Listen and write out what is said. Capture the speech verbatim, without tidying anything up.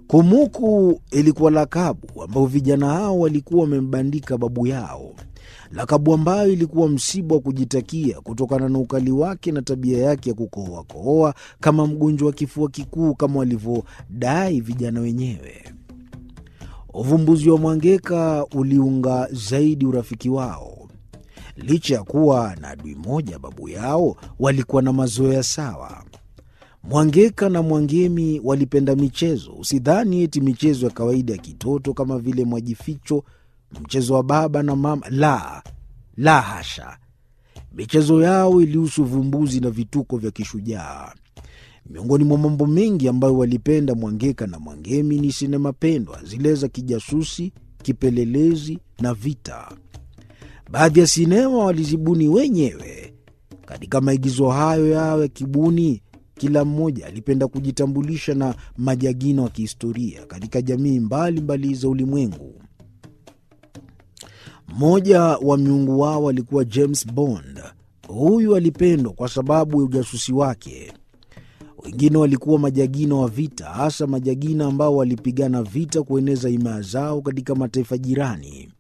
Kumuku ilikuwa lakabu ambayo vijana hao walikuwa wamembandika babu yao, lakabu ambayo ilikuwa msiba wa kujitakia kutokana na ukali wake na tabia yake ya kukohoa kohoa kama mgonjwa wa kifua kikuu, kama walivyodai vijana wenyewe. Uvumbuzi wa Mwangeka uliunga zaidi urafiki wao. Licha ya kuwa na adui moja babu yao, walikuwa na mazoea sawa. Mwangeka na Mwangemi walipenda michezo. Usidhani eti michezo ya kawaida ya kitoto kama vile mwajificho, mchezo wa baba na mama. La, la hasha. Michezo yao ilihusu uvumbuzi na vituko vya kishujaa. Miongoni mwa mambo mengi ambayo walipenda Mwangeka na Mwangemi ni sinema pendwa, zile za kijasusi, kipelelezi na vita. Baadhi ya sinema walizibuni wenyewe. Katika maigizo hayo yao ya kibuni, kila mmoja alipenda kujitambulisha na majagina wa kihistoria katika jamii mbali mbali za ulimwengu. Mmoja wa miungu wao alikuwa James Bond. Huyu alipendwa kwa sababu ya ujasusi wake. Wengine walikuwa majagina wa vita, hasa majagina ambao walipigana vita kueneza himaya zao katika mataifa jirani.